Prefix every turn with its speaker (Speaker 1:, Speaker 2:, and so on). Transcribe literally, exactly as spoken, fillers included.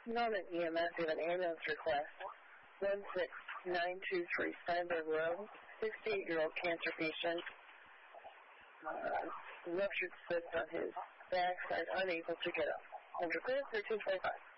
Speaker 1: Not an E M S, you have an ambulance request. one six nine two three Steinberg Road, sixty-eight-year-old cancer patient. Uh, ruptured slits on his backside, unable to get up. Under clear, thirteen twenty-five.